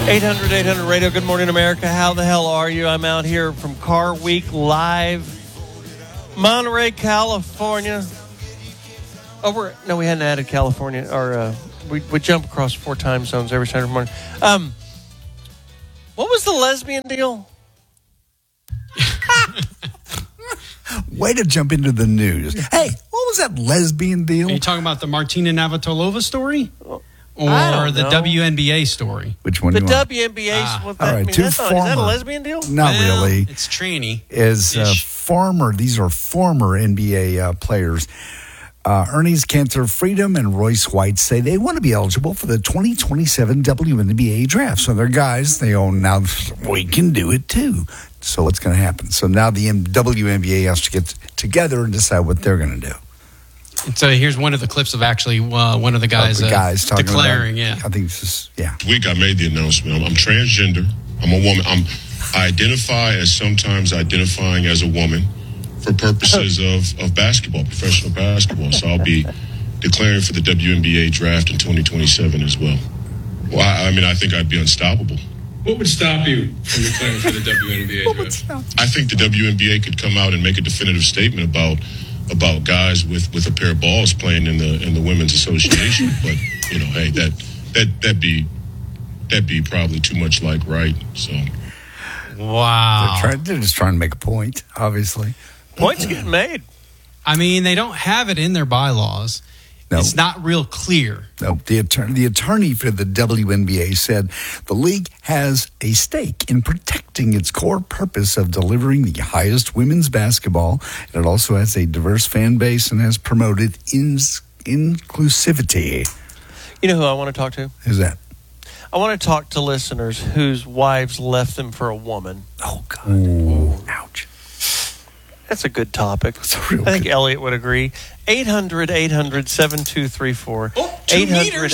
800 Radio. Good morning, America. How the hell are you? I'm out here from Car Week Live, Monterey, California. We hadn't added California. Or we jump across 4 time zones every Saturday morning. What was the lesbian deal? Way to jump into the news. Hey, what was that lesbian deal? Are you talking about the Martina Navratilova story? Or the know. WNBA story? Which one The do you want? WNBA. What that all right, mean? two Is that a lesbian deal? Not really. It's tranny. These are former NBA players. Ernest Cantor Freedom and Royce White say they want to be eligible for the 2027 WNBA draft. So they're guys, they own now, we can do it too. So what's going to happen? So now the WNBA has to get together and decide what they're going to do. So here's one of the clips of actually one of the guys, talking declaring, I think this is, Week I made the announcement. I'm transgender. I'm a woman. I identify as sometimes identifying as a woman for purposes of basketball, professional basketball. So I'll be declaring for the WNBA draft in 2027 as well. Well, I think I'd be unstoppable. What would stop you from declaring for the WNBA draft? I think the WNBA could come out and make a definitive statement about guys with a pair of balls playing in the women's association. But hey, that'd be probably too much like right. So wow, they're just trying to make a point. Obviously, points getting made. I mean, they don't have it in their bylaws. No. It's not real clear. No, the attorney for the WNBA said the league has a stake in protecting its core purpose of delivering the highest women's basketball. And it also has a diverse fan base and has promoted inclusivity. You know who I want to talk to? Who's that? I want to talk to listeners whose wives left them for a woman. Oh, God. Ooh. Ouch. That's a good topic. I think Elliot would agree. 800-800-7234. Oh, 2 meters.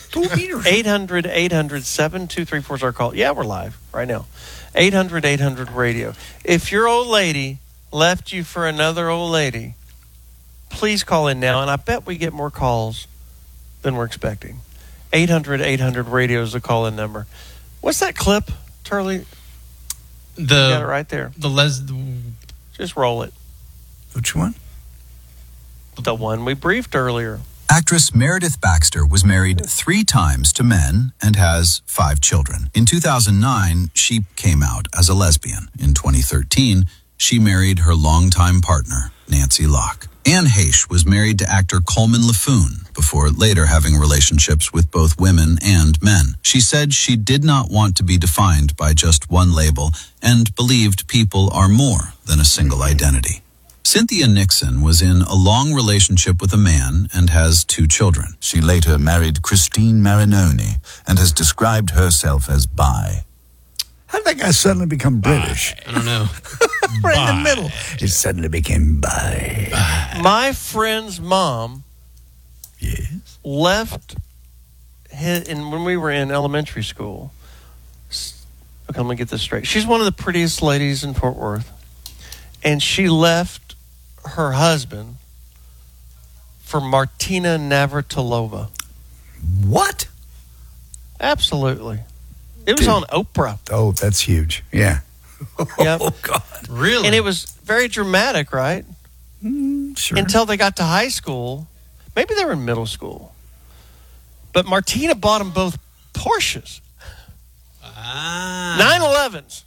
800-800-7234 is our call. Yeah, we're live right now. 800-800-RADIO. If your old lady left you for another old lady, please call in now, and I bet we get more calls than we're expecting. 800-800-RADIO is the call-in number. What's that clip, Turley? You got it right there. Just roll it. Which one? The one we briefed earlier. Actress Meredith Baxter was married 3 times to men and has 5 children. In 2009, she came out as a lesbian. In 2013, she married her longtime partner, Nancy Locke. Anne Heche was married to actor Coleman LaFoon before later having relationships with both women and men. She said she did not want to be defined by just one label and believed people are more than a single identity. Cynthia Nixon was in a long relationship with a man and has 2 children. She later married Christine Marinoni and has described herself as bi. How did that guy suddenly become British? I don't know. Right in the middle. He suddenly became bi. My friend's mom left when we were in elementary school. Okay, let me get this straight. She's one of the prettiest ladies in Fort Worth. And she left her husband for Martina Navratilova. What? Absolutely. It was on Oprah. Oh, that's huge. Yeah. Yep. Oh, God. Really? And it was very dramatic, right? Sure. Until they got to high school. Maybe they were in middle school. But Martina bought them both Porsches. 911s.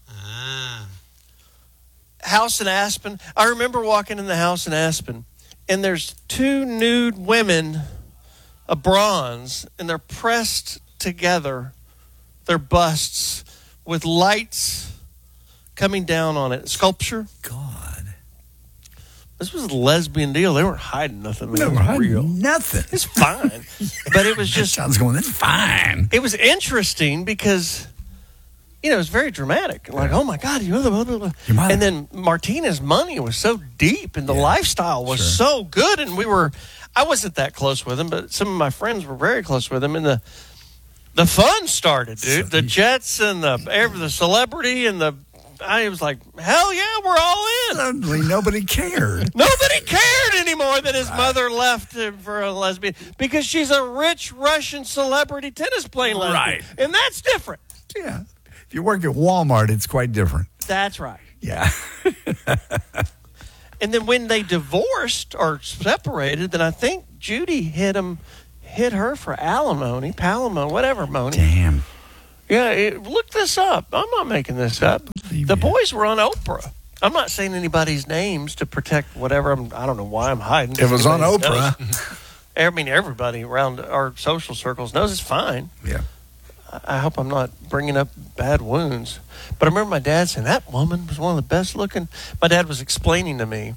House in Aspen. I remember walking in the house in Aspen, and there's 2 nude women, a bronze, and they're pressed together, their busts, with lights coming down on it. Sculpture. God. This was a lesbian deal. They weren't hiding nothing. They Man. were It was hiding real. nothing. It's fine. But it was just... Sounds going, that's fine. It was interesting because... it was very dramatic. Like, oh my God, and then Martina's money was so deep and the lifestyle was so good. And I wasn't that close with him, but some of my friends were very close with him. And the fun started, dude. The jets and the celebrity and I was like, hell yeah, we're all in. Suddenly nobody cared. Nobody cared anymore that his mother left him for a lesbian because she's a rich Russian celebrity tennis playing lesbian. Right. And that's different. Yeah. If you work at Walmart, it's quite different. That's right. Yeah. And then when they divorced or separated, then I think Judy hit her for alimony, palimony, whatever, money. Damn. Yeah, look this up. I'm not making this up. The boys were on Oprah. I'm not saying anybody's names to protect whatever. I don't know why I'm hiding. It was on Oprah. I mean, everybody around our social circles knows it's fine. Yeah. I hope I'm not bringing up bad wounds. But I remember my dad saying, that woman was one of the best looking. My dad was explaining to me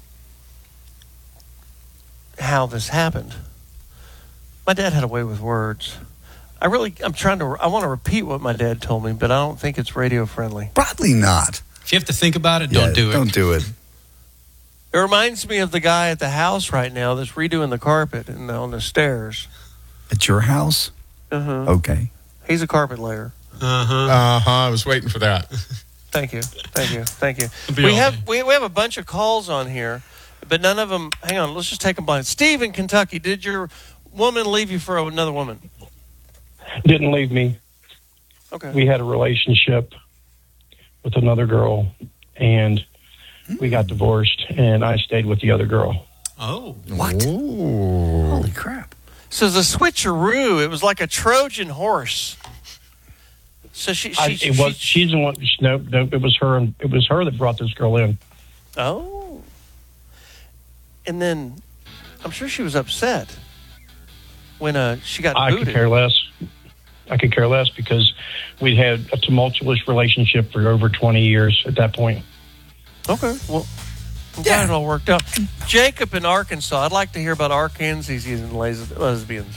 how this happened. My dad had a way with words. I want to repeat what my dad told me, but I don't think it's radio friendly. Probably not. If you have to think about it, don't do it. Don't do it. It reminds me of the guy at the house right now that's redoing the carpet on the stairs. At your house? Uh-huh. Okay. He's a carpet layer. I was waiting for that. Thank you. We have a bunch of calls on here, but none of them. Hang on, let's just take them blind. Steve in Kentucky, did your woman leave you for another woman? Didn't leave me. Okay. We had a relationship with another girl, and we got divorced, and I stayed with the other girl. Oh. What? Ooh. Holy crap. So the switcheroo, it was like a Trojan horse. So she's the one. Nope. It was her. It was her that brought this girl in. Oh. And then, I'm sure she was upset when she got booted. I could care less because we had a tumultuous relationship for over 20 years at that point. Okay. Well, I'm glad it all worked out. Jacob in Arkansas. I'd like to hear about Arkansas and lesbians.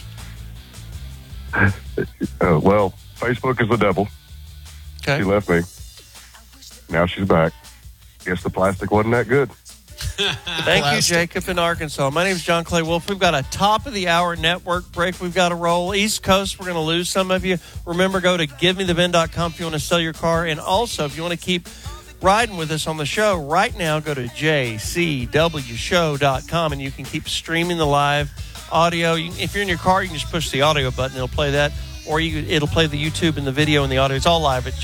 Well, Facebook is the devil. Okay. She left me. Now she's back. Guess the plastic wasn't that good. Thank you, Jacob in Arkansas. My name is John Clay Wolf. We've got a top of the hour network break. We've got to roll. East Coast, we're going to lose some of you. Remember, go to GiveMeTheVin.com if you want to sell your car. And also, if you want to keep riding with us on the show right now, go to jcwshow.com and you can keep streaming the live audio. If you're in your car, you can just push the audio button. It'll play that. Or it'll play the YouTube and the video and the audio. It's all live at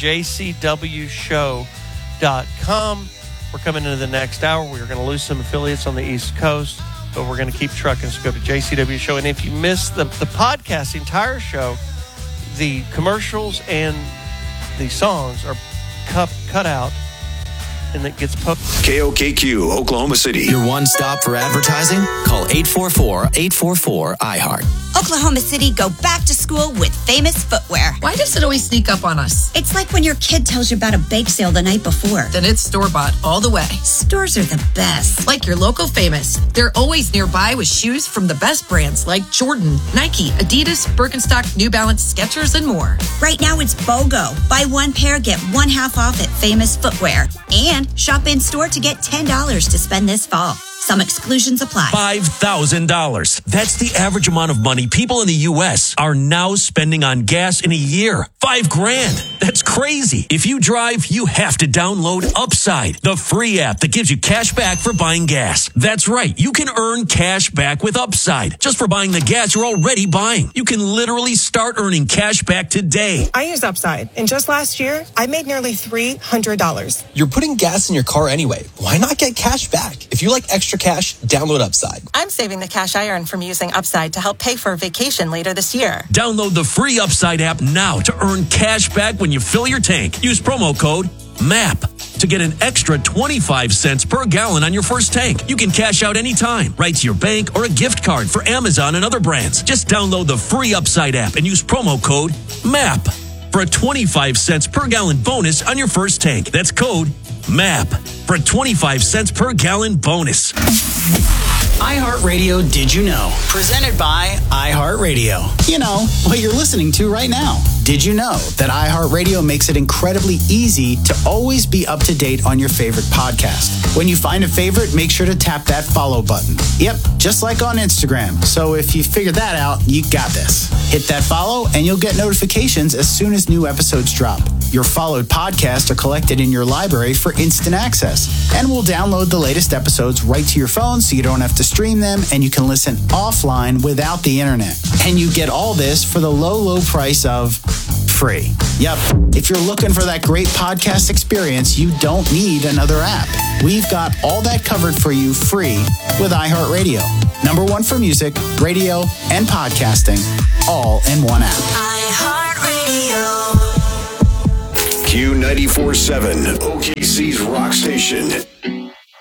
jcwshow.com. We're coming into the next hour. We're going to lose some affiliates on the East Coast, but we're going to keep trucking. So go to JCW Show. And if you missed the podcast, the entire show, the commercials and the songs are cut out, and it gets put. KOKQ, Oklahoma City. Your one stop for advertising? Call 844-844-iHeart. Oklahoma City, go back to school with Famous Footwear. Why does it always sneak up on us? It's like when your kid tells you about a bake sale the night before. Then it's store-bought all the way. Stores are the best. Like your local Famous. They're always nearby with shoes from the best brands like Jordan, Nike, Adidas, Birkenstock, New Balance, Skechers, and more. Right now it's BOGO. Buy one pair, get one half off at Famous Footwear. And shop in-store to get $10 to spend this fall. Some exclusions apply. $5,000. That's the average amount of money people in the U.S. are now spending on gas in a year. $5,000. That's crazy. If you drive, you have to download Upside, the free app that gives you cash back for buying gas. That's right. You can earn cash back with Upside just for buying the gas you're already buying. You can literally start earning cash back today. I use Upside, and just last year, I made nearly $300. You're putting gas in your car anyway. Why not get cash back? If you like extra cash, download Upside. I'm saving the cash I earn from using Upside to help pay for a vacation later this year. Download the free Upside app now to earn cash back when you fill your tank. Use promo code MAP to get an extra 25 cents per gallon on your first tank. You can cash out anytime, right to your bank or a gift card for Amazon and other brands. Just download the free Upside app and use promo code MAP for a 25 cents per gallon bonus on your first tank. That's code MAP for a 25 cents per gallon bonus. iHeartRadio Did You Know? Presented by iHeartRadio. You know, what you're listening to right now. Did you know that iHeartRadio makes it incredibly easy to always be up to date on your favorite podcast? When you find a favorite, make sure to tap that follow button. Yep, just like on Instagram. So if you figured that out, you got this. Hit that follow and you'll get notifications as soon as new episodes drop. Your followed podcasts are collected in your library for instant access. And we'll download the latest episodes right to your phone so you don't have to stream them and you can listen offline without the internet. And you get all this for the low, low price of free. Yep, if you're looking for that great podcast experience, you don't need another app. We've got all that covered for you free with iHeartRadio. Number one for music, radio, and podcasting, all in one app. iHeartRadio. Q94.7, OKC's rock station.